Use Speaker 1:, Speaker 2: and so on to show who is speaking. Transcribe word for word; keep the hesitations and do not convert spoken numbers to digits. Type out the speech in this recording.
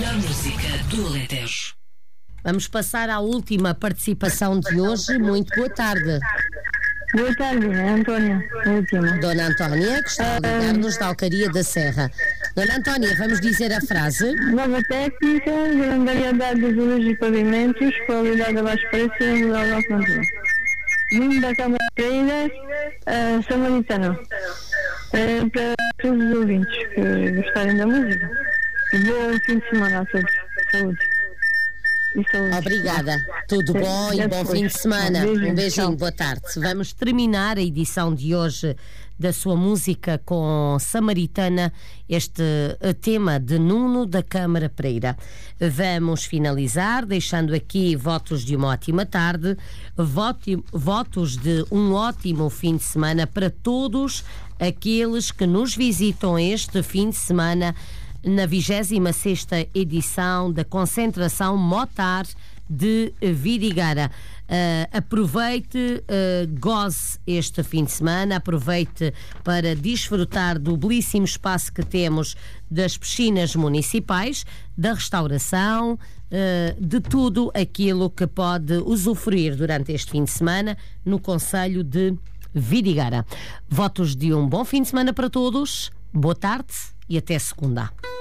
Speaker 1: melhor música do Alentejo.
Speaker 2: Vamos passar à última participação de hoje. Muito boa tarde.
Speaker 3: Boa tarde, é Antónia, a última.
Speaker 2: Dona Antónia, que está a ligar-nos da Alcaria da Serra. Dona Antónia, vamos dizer a frase?
Speaker 3: Nova técnica, grande variedade de azuis e pavimentos, qualidade abaixo preço e mudar da fronteira. Vindo da Câmara Pereira, uh, Samaritana. Uh, para todos os ouvintes que gostarem da música. Bom fim de semana a todos. Saúde.
Speaker 2: Obrigada, tudo bom e bom fim de semana. Um beijinho, boa tarde. Vamos terminar a edição de hoje da sua música com Samaritana, este tema de Nuno da Câmara Pereira. Vamos finalizar deixando aqui votos de uma ótima tarde, votos de um ótimo fim de semana para todos aqueles que nos visitam este fim de semana na vigésima sexta edição da concentração Motar de Vidigueira. Uh, aproveite, uh, goze este fim de semana, aproveite para desfrutar do belíssimo espaço que temos das piscinas municipais, da restauração, uh, de tudo aquilo que pode usufruir durante este fim de semana no concelho de Vidigueira. Votos de um bom fim de semana para todos, boa tarde e até segunda.